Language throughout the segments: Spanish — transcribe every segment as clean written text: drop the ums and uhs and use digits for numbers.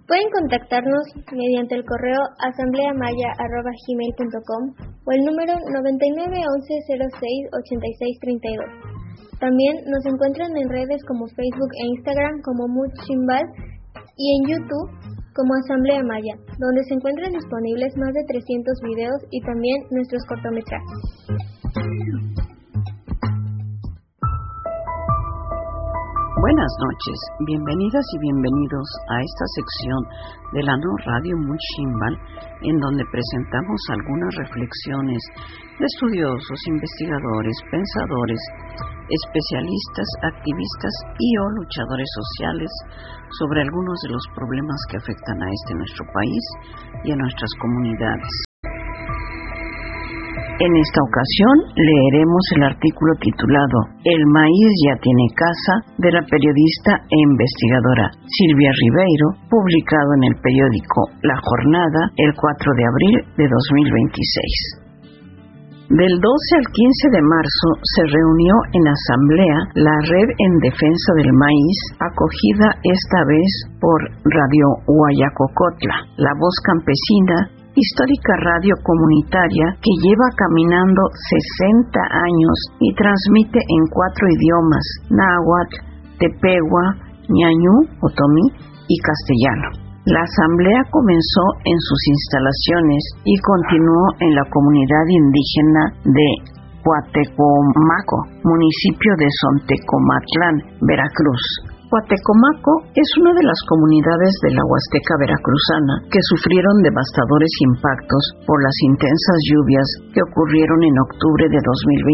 Pueden contactarnos mediante el correo asambleamaya@gmail.com o el número 9911068632. También nos encuentran en redes como Facebook e Instagram como Muchimbal y en YouTube como Asamblea Maya, donde se encuentran disponibles más de 300 videos y también nuestros cortometrajes. Buenas noches, bienvenidas y bienvenidos a esta sección de la No Radio Muchimbal, en donde presentamos algunas reflexiones de estudiosos, investigadores, pensadores, especialistas, activistas y o luchadores sociales sobre algunos de los problemas que afectan a nuestro país y a nuestras comunidades. En esta ocasión leeremos el artículo titulado El maíz ya tiene casa, de la periodista e investigadora Silvia Ribeiro, publicado en el periódico La Jornada el 4 de abril de 2026. Del 12 al 15 de marzo se reunió en asamblea la Red en Defensa del Maíz, acogida esta vez por Radio Huayacocotla, la voz campesina, histórica radio comunitaria que lleva caminando 60 años y transmite en 4 idiomas: náhuatl, tepehua, ñañú, otomí y castellano. La asamblea comenzó en sus instalaciones y continuó en la comunidad indígena de Cuatecomaco, municipio de Sontecomatlán, Veracruz. Cuatecomaco es una de las comunidades de la Huasteca veracruzana que sufrieron devastadores impactos por las intensas lluvias que ocurrieron en octubre de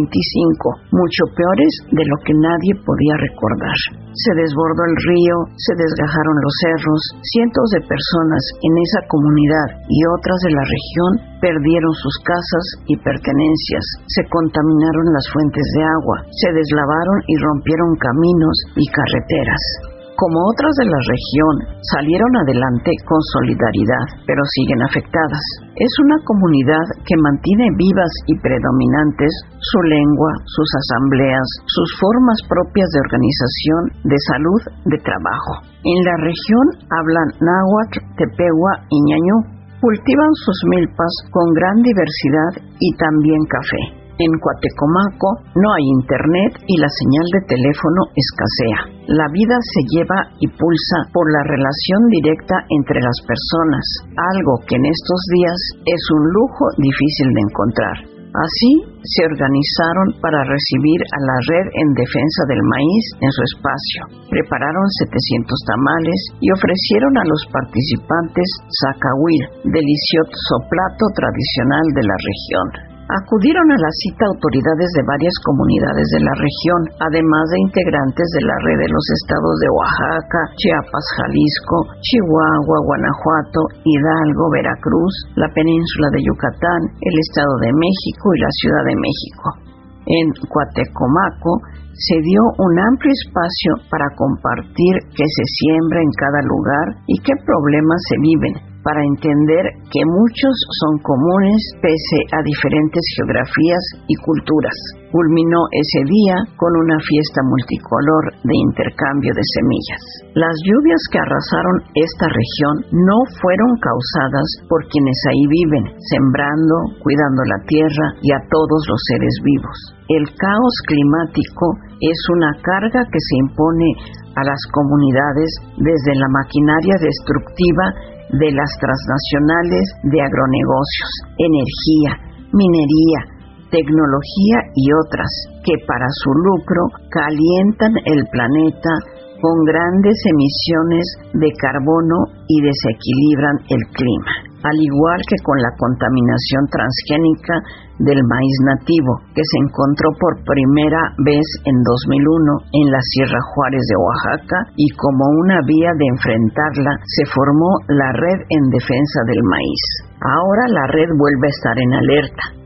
2025, mucho peores de lo que nadie podía recordar. Se desbordó el río, se desgajaron los cerros, cientos de personas en esa comunidad y otras de la región perdieron sus casas y pertenencias, se contaminaron las fuentes de agua, se deslavaron y rompieron caminos y carreteras. Como otras de la región, salieron adelante con solidaridad, pero siguen afectadas. Es una comunidad que mantiene vivas y predominantes su lengua, sus asambleas, sus formas propias de organización, de salud, de trabajo. En la región hablan náhuatl, tepehua y ñañú. Cultivan sus milpas con gran diversidad y también café. En Cuatecomaco no hay internet y la señal de teléfono escasea. La vida se lleva y pulsa por la relación directa entre las personas, algo que en estos días es un lujo difícil de encontrar. Así se organizaron para recibir a la Red en Defensa del Maíz en su espacio. Prepararon 700 tamales y ofrecieron a los participantes zacahuil, delicioso plato tradicional de la región. Acudieron a la cita autoridades de varias comunidades de la región, además de integrantes de la red de los estados de Oaxaca, Chiapas, Jalisco, Chihuahua, Guanajuato, Hidalgo, Veracruz, la península de Yucatán, el Estado de México y la Ciudad de México. En Cuatecomaco se dio un amplio espacio para compartir qué se siembra en cada lugar y qué problemas se viven, para entender que muchos son comunes pese a diferentes geografías y culturas. Culminó ese día con una fiesta multicolor de intercambio de semillas. Las lluvias que arrasaron esta región no fueron causadas por quienes ahí viven, sembrando, cuidando la tierra y a todos los seres vivos. El caos climático es una carga que se impone a las comunidades desde la maquinaria destructiva de las transnacionales de agronegocios, energía, minería, tecnología y otras, que para su lucro calientan el planeta con grandes emisiones de carbono y desequilibran el clima, al igual que con la contaminación transgénica del maíz nativo, que se encontró por primera vez en 2001 en la Sierra Juárez de Oaxaca, y como una vía de enfrentarla se formó la Red en Defensa del Maíz. Ahora la red vuelve a estar en alerta.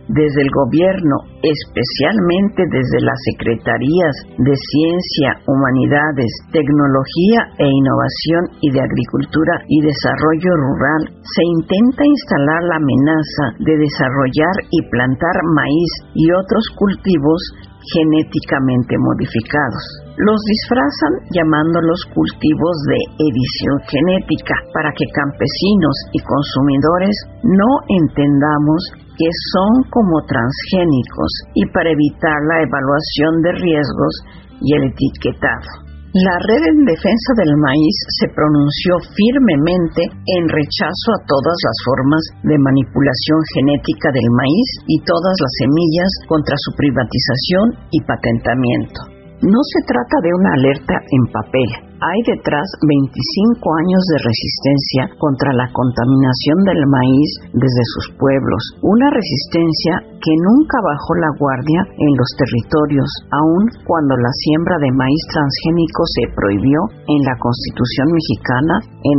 desde el gobierno, especialmente desde las secretarías de Ciencia, Humanidades, Tecnología e Innovación y de Agricultura y Desarrollo Rural, se intenta instalar la amenaza de desarrollar y plantar maíz y otros cultivos genéticamente modificados. Los disfrazan llamándolos cultivos de edición genética para que campesinos y consumidores no entendamos que son como transgénicos y para evitar la evaluación de riesgos y el etiquetado. La Red en Defensa del Maíz se pronunció firmemente en rechazo a todas las formas de manipulación genética del maíz y todas las semillas contra su privatización y patentamiento. No se trata de una alerta en papel. Hay detrás 25 años de resistencia contra la contaminación del maíz desde sus pueblos, una resistencia que nunca bajó la guardia en los territorios, aun cuando la siembra de maíz transgénico se prohibió en la Constitución mexicana en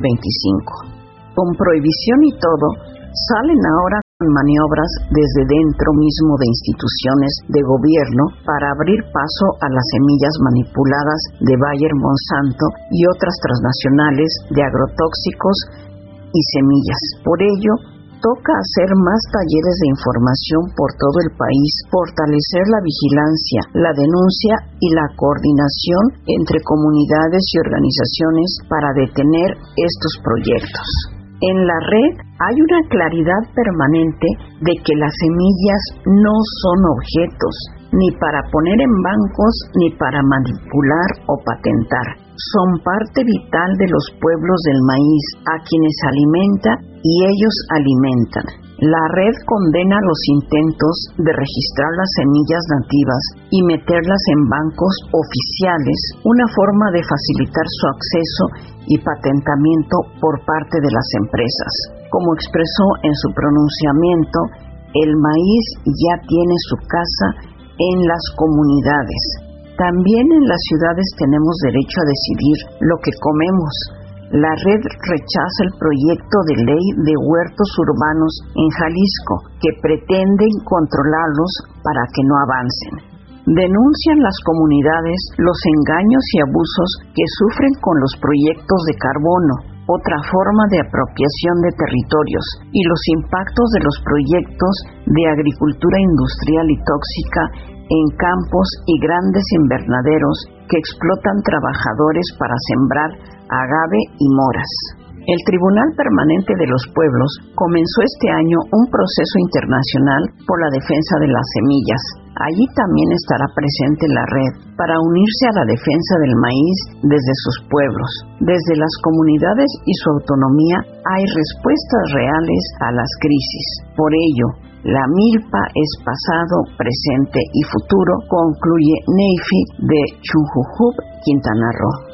2025. Con prohibición y todo, salen ahora maniobras desde dentro mismo de instituciones de gobierno para abrir paso a las semillas manipuladas de Bayer Monsanto y otras transnacionales de agrotóxicos y semillas. Por ello, toca hacer más talleres de información por todo el país, fortalecer la vigilancia, la denuncia y la coordinación entre comunidades y organizaciones para detener estos proyectos. En la red hay una claridad permanente de que las semillas no son objetos, ni para poner en bancos, ni para manipular o patentar. Son parte vital de los pueblos del maíz, a quienes alimenta y ellos alimentan. La red condena los intentos de registrar las semillas nativas y meterlas en bancos oficiales, una forma de facilitar su acceso y patentamiento por parte de las empresas. Como expresó en su pronunciamiento, el maíz ya tiene su casa en las comunidades. También en las ciudades tenemos derecho a decidir lo que comemos. La red rechaza el proyecto de ley de huertos urbanos en Jalisco, que pretenden controlarlos para que no avancen. Denuncian las comunidades los engaños y abusos que sufren con los proyectos de carbono, otra forma de apropiación de territorios, y los impactos de los proyectos de agricultura industrial y tóxica en campos y grandes invernaderos que explotan trabajadores para sembrar agave y moras. El Tribunal Permanente de los Pueblos comenzó este año un proceso internacional por la defensa de las semillas. Allí también estará presente la red para unirse a la defensa del maíz desde sus pueblos. Desde las comunidades y su autonomía hay respuestas reales a las crisis. Por ello, la milpa es pasado, presente y futuro, concluye Neifi de Chunjujub, Quintana Roo.